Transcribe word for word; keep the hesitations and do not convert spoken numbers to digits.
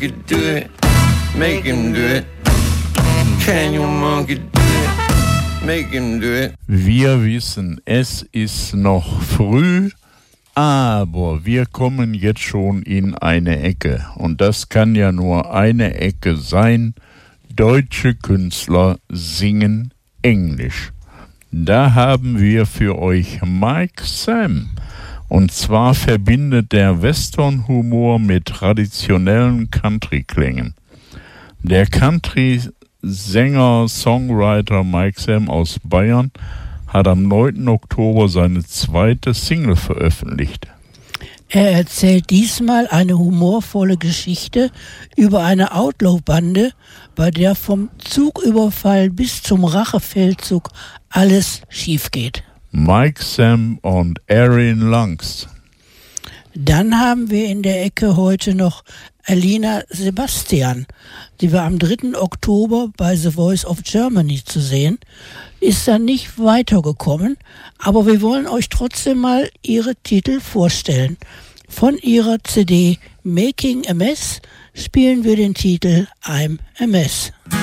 Do it, make him do it. Can your monkey do it? Make him do it. Wir wissen, es ist noch früh, aber wir kommen jetzt schon in eine Ecke. Und das kann ja nur eine Ecke sein. Deutsche Künstler singen Englisch. Da haben wir für euch Mike Sam. Und zwar verbindet der Western-Humor mit traditionellen Country-Klängen. Der Country-Sänger-Songwriter Mike Sam aus Bayern hat am neunten Oktober seine zweite Single veröffentlicht. Er erzählt diesmal eine humorvolle Geschichte über eine Outlaw-Bande, bei der vom Zugüberfall bis zum Rachefeldzug alles schief geht. Mike Sam und Erin Lungs. Dann haben wir in der Ecke heute noch Alina Sebastian. Die war am dritten Oktober bei The Voice of Germany zu sehen. Ist dann nicht weitergekommen, aber wir wollen euch trotzdem mal ihre Titel vorstellen. Von ihrer C D Making a Mess spielen wir den Titel I'm a Mess.